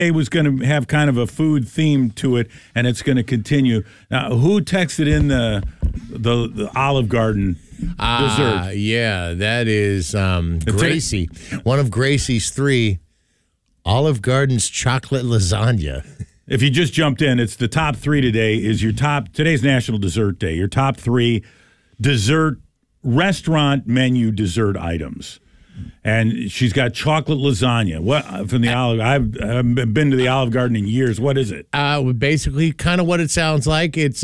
It was going to have kind of a food theme to it, and it's going to continue. Now, who texted in the Olive Garden dessert? Yeah, that is Gracie. One of Gracie's 3, Olive Garden's chocolate lasagna. If you just jumped in, it's the top 3 today. Today's National Dessert Day. Your top 3 restaurant menu dessert items. And she's got chocolate lasagna. What from the Olive? I've been to the Olive Garden in years. What is it? Basically, kind of what it sounds like. It's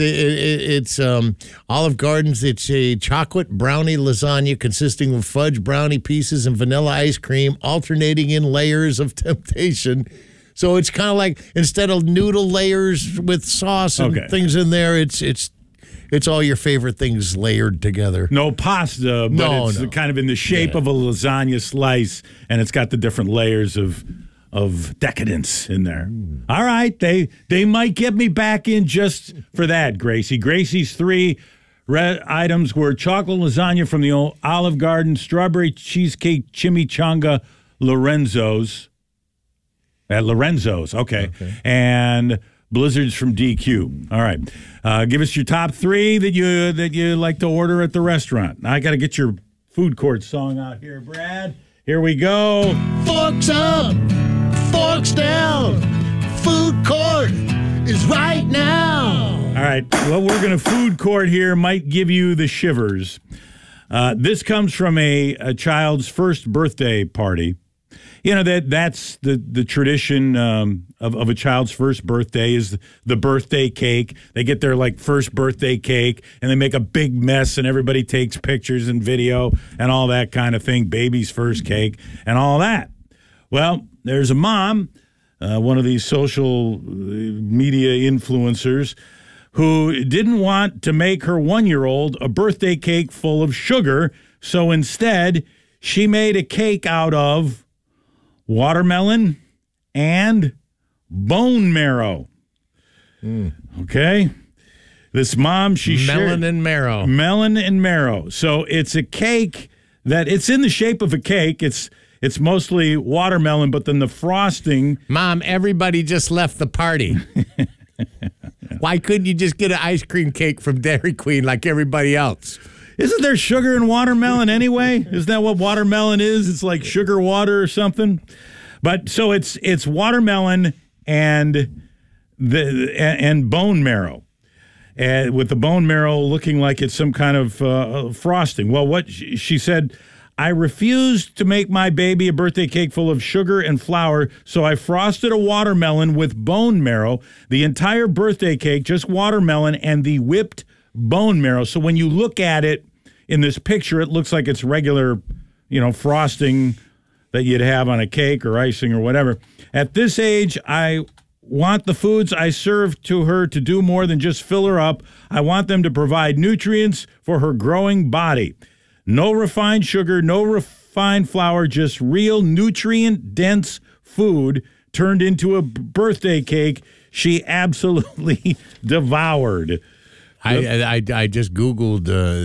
Olive Garden's. It's a chocolate brownie lasagna consisting of fudge brownie pieces and vanilla ice cream, alternating in layers of temptation. So it's kind of like instead of noodle layers with sauce and things in there, it's all your favorite things layered together. No pasta, but it's kind of in the shape of a lasagna slice, and it's got the different layers of decadence in there. All right, they might get me back in just for that, Gracie. Gracie's 3 items were chocolate lasagna from the Olive Garden, strawberry cheesecake chimichanga Lorenzo's. At Lorenzo's, okay. And Blizzards from DQ. All right. Give us your top 3 that you like to order at the restaurant. Now, I got to get your food court song out here, Brad. Here we go. Forks up, forks down. Food court is right now. All right. What we're going to food court here might give you the shivers. This comes from a child's first birthday party. You know, that's the tradition of a child's first birthday is the birthday cake. They get their first birthday cake and they make a big mess and everybody takes pictures and video and all that kind of thing. Baby's first cake and all that. Well, there's a mom, one of these social media influencers, who didn't want to make her 1-year-old a birthday cake full of sugar. So instead, she made a cake out of watermelon and bone marrow. Okay? This mom, melon and marrow. Melon and marrow. So it's a cake that it's in the shape of a cake. It's mostly watermelon, but then the frosting. Mom, everybody just left the party. Why couldn't you just get an ice cream cake from Dairy Queen like everybody else? Isn't there sugar in watermelon anyway? Isn't that what watermelon is? It's like sugar water or something. But so it's watermelon and bone marrow, with the bone marrow looking like it's some kind of frosting. Well, what she said, I refused to make my baby a birthday cake full of sugar and flour, so I frosted a watermelon with bone marrow. The entire birthday cake, just watermelon and the whipped bone marrow. So when you look at it in this picture, it looks like it's regular, frosting that you'd have on a cake or icing or whatever. At this age, I want the foods I serve to her to do more than just fill her up. I want them to provide nutrients for her growing body. No refined sugar, no refined flour, just real nutrient-dense food turned into a birthday cake she absolutely devoured. I just Googled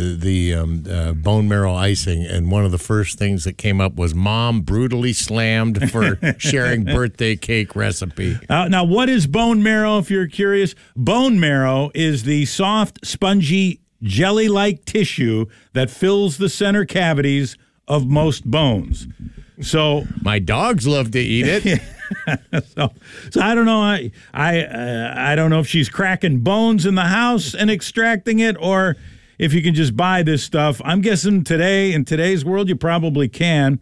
the bone marrow icing, and one of the first things that came up was mom brutally slammed for sharing birthday cake recipe. Now, what is bone marrow, if you're curious? Bone marrow is the soft, spongy, jelly-like tissue that fills the center cavities of most bones. So my dogs love to eat it. So I don't know. I don't know if she's cracking bones in the house and extracting it, or if you can just buy this stuff. I'm guessing in today's world, you probably can.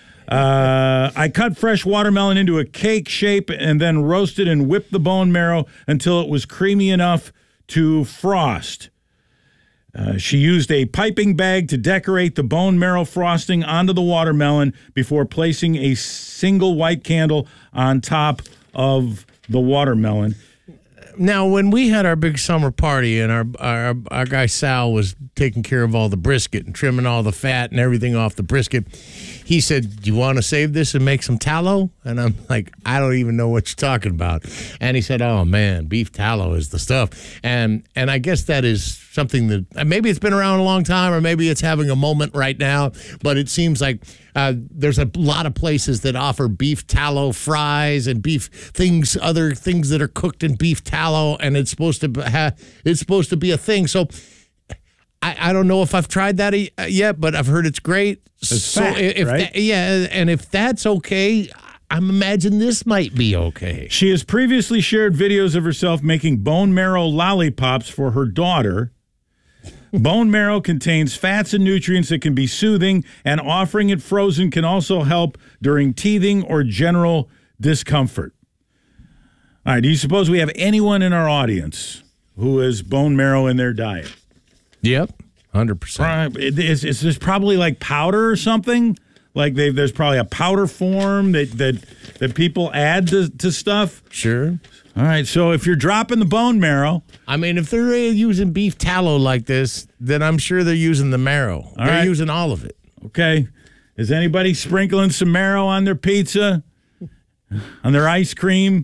I cut fresh watermelon into a cake shape and then roasted and whipped the bone marrow until it was creamy enough to frost. She used a piping bag to decorate the bone marrow frosting onto the watermelon before placing a single white candle on top of the watermelon. Now, when we had our big summer party and our guy Sal was taking care of all the brisket and trimming all the fat and everything off the brisket, he said, do you want to save this and make some tallow? And I'm like, I don't even know what you're talking about. And he said, oh, man, beef tallow is the stuff. And I guess that is something that maybe it's been around a long time or maybe it's having a moment right now. But it seems like there's a lot of places that offer beef tallow fries and beef things, other things that are cooked in beef tallow. And it's supposed to be a thing. So I don't know if I've tried that yet, but I've heard it's great. It's fat, right? And if that's okay, I'm imagining this might be okay. She has previously shared videos of herself making bone marrow lollipops for her daughter. Bone marrow contains fats and nutrients that can be soothing, and offering it frozen can also help during teething or general discomfort. All right, do you suppose we have anyone in our audience who has bone marrow in their diet? Yep, 100%. Is this probably like powder or something? Like there's probably a powder form that people add to stuff? Sure. All right, so if you're dropping the bone marrow. I mean, if they're using beef tallow like this, then I'm sure they're using the marrow. They're using all of it. Okay. Is anybody sprinkling some marrow on their pizza? On their ice cream?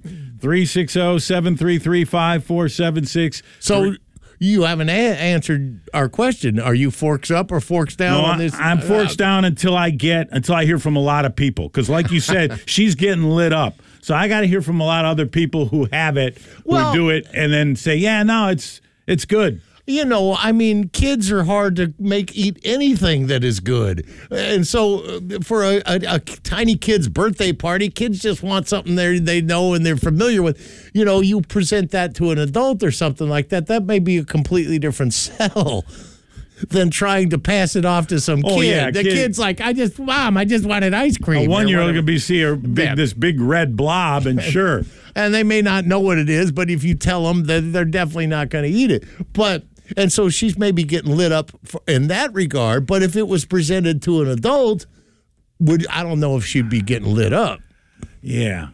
360-733-5476. So you haven't answered our question. Are you forks up or forks down on this? I'm forks down until I hear from a lot of people. Because like you said, she's getting lit up. So I got to hear from a lot of other people who have it, who do it, and then say, yeah, no, it's good. You know, I mean, kids are hard to make eat anything that is good. And so for a tiny kid's birthday party, kids just want something they know and they're familiar with. You know, you present that to an adult or something like that, that may be a completely different sell than trying to pass it off to some kid. Yeah, the kid's like, Mom, I just wanted ice cream. A 1-year-old going to see this big red blob, and sure. And they may not know what it is, but if you tell them, they're definitely not going to eat it. And so she's maybe getting lit up in that regard. But if it was presented to an adult, I don't know if she'd be getting lit up. Yeah.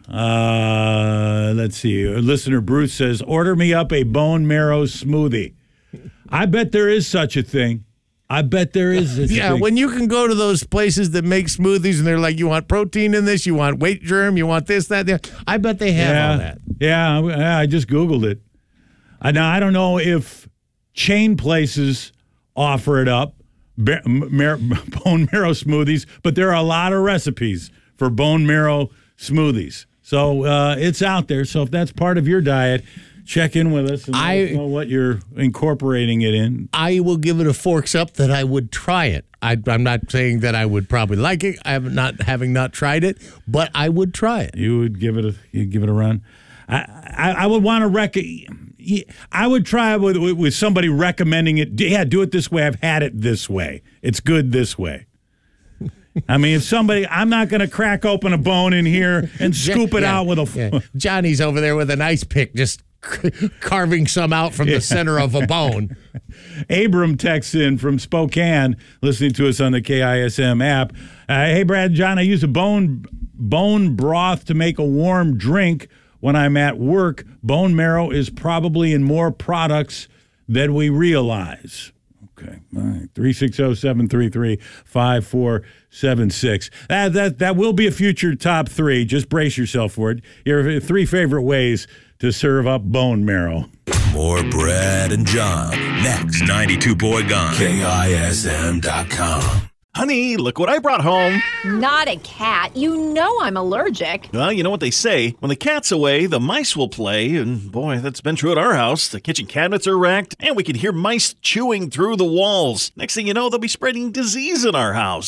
Let's see. Listener Bruce says, order me up a bone marrow smoothie. I bet there is such a thing. I bet there is. Yeah, when you can go to those places that make smoothies and they're like, you want protein in this, you want weight germ, you want this, that. I bet they have all that. Yeah, I just Googled it. Now, I don't know if chain places offer it up, bone marrow smoothies, but there are a lot of recipes for bone marrow smoothies. So it's out there. So if that's part of your diet, check in with us and let us know what you're incorporating it in. I will give it a forks up that I would try it. I'm not saying that I would probably like it. Having not tried it, but I would try it. You would give it a run. I would want to I would try with somebody recommending it. Yeah, do it this way. I've had it this way. It's good this way. I mean, if somebody, I'm not going to crack open a bone in here and scoop it out with a. Yeah. Johnny's over there with an ice pick, just carving some out from the center of a bone. Abram texts in from Spokane, listening to us on the KISM app. Hey, Brad and John, I use a bone broth to make a warm drink when I'm at work. Bone marrow is probably in more products than we realize. Okay, all right. 360-733-5476. That will be a future top three. Just brace yourself for it. Your 3 favorite ways to serve up bone marrow. More Brad and John next. 92 Boy Gone. KISM.com. Honey, look what I brought home. Not a cat. You know I'm allergic. Well, you know what they say. When the cat's away, the mice will play. And boy, that's been true at our house. The kitchen cabinets are wrecked, and we can hear mice chewing through the walls. Next thing you know, they'll be spreading disease in our house.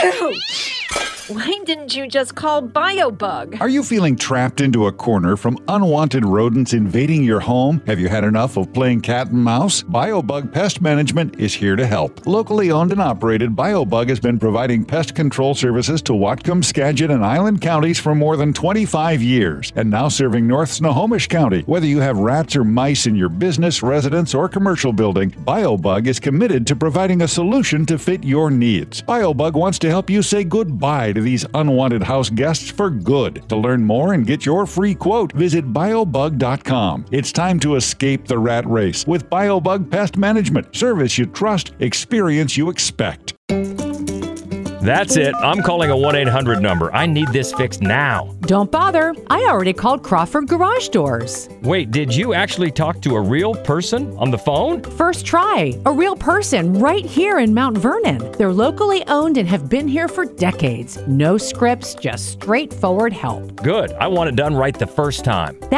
Why didn't you just call BioBug? Are you feeling trapped into a corner from unwanted rodents invading your home? Have you had enough of playing cat and mouse? BioBug Pest Management is here to help. Locally owned and operated, BioBug has been providing pest control services to Whatcom, Skagit, and Island counties for more than 25 years, and now serving North Snohomish County. Whether you have rats or mice in your business, residence, or commercial building, BioBug is committed to providing a solution to fit your needs. BioBug wants to help you say goodbye to these unwanted house guests for good. To learn more and get your free quote, visit biobug.com. It's time to escape the rat race with BioBug Pest Management. Service you trust, experience you expect. That's it. I'm calling a 1-800 number. I need this fixed now. Don't bother. I already called Crawford Garage Doors. Wait, did you actually talk to a real person on the phone? First try. A real person right here in Mount Vernon. They're locally owned and have been here for decades. No scripts, just straightforward help. Good. I want it done right the first time.